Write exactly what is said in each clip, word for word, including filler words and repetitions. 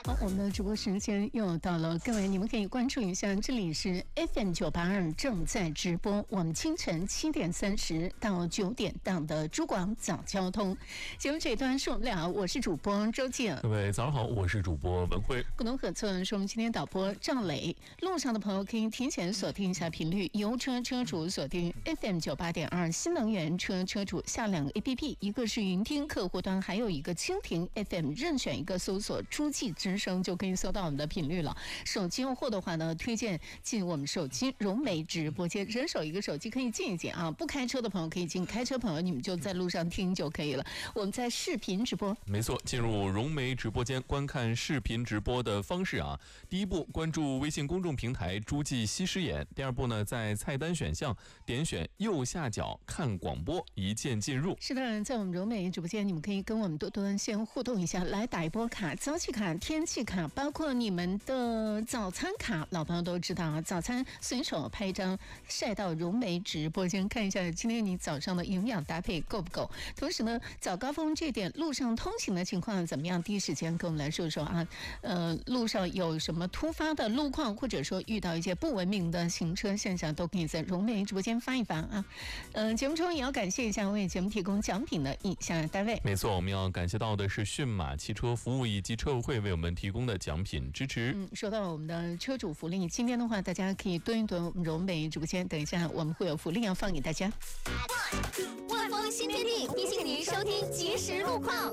好，我们的直播时间又到了，各位你们可以关注一下，这里是 F M 九八二正在直播，我们清晨七点三十到九点档的珠广早交通节目这一段是我们俩，我是主播周静。 各位早上好，我是主播文慧。 共同合作是我们今天导播赵磊。路上的朋友可以提前锁定一下频率，油车车主锁定 F M 九八点二，新能源车车主下两个 A P P， 一个是云听客户端，还有一个蜻蜓 F M， 任选一个搜索诸暨之声就可以搜到我们的频率了。手机用户的话呢，推荐进我们手机融媒直播间，人手一个手机可以进一进啊。不开车的朋友可以进，开车朋友你们就在路上听就可以了。我们在视频直播， 没错，进入融媒直播间观看视频直播的方式啊，第一步关注微信公众平台诸暨西施眼，第二步呢，在菜单选项点选右下角看广播，一键进入。 是的，在我们融媒直播间，你们可以跟我们多多先互动一下，来打一波卡，早起卡、天气卡，包括你们的早餐卡，老朋友都知道啊，早餐随手拍一张晒到融媒直播间，看一下今天你早上的营养搭配够不够。同时呢，早高峰这点路上通行的情况怎么样？第一时间跟我们来说说啊，呃，路上有什么突发的路况，或者说遇到一些不文明的行车现象，都可以在融媒直播间发一发啊。嗯、呃，节目中也要感谢一下为节目提供奖品的以下单位。 没错，我们要感谢到的是驯马汽车服务以及车友会为我们提供的奖品支持。 嗯，说到我们的车主福利，今天的话，大家可以蹲一蹲我们融媒直播间，等一下我们会有福利要放给大家。 万丰新天地提醒您收听即时路况。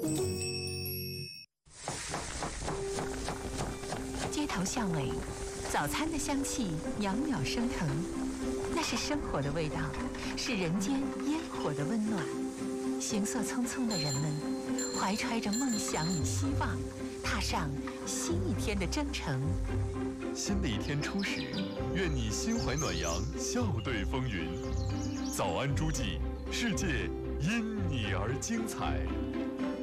街头巷尾，早餐的香气袅袅升腾，那是生活的味道，是人间烟火的温暖。行色匆匆的人们，怀揣着梦想与希望，踏上新一天的征程。 新的一天初始，愿你心怀暖阳，笑对风云。早安诸暨，世界因你而精彩。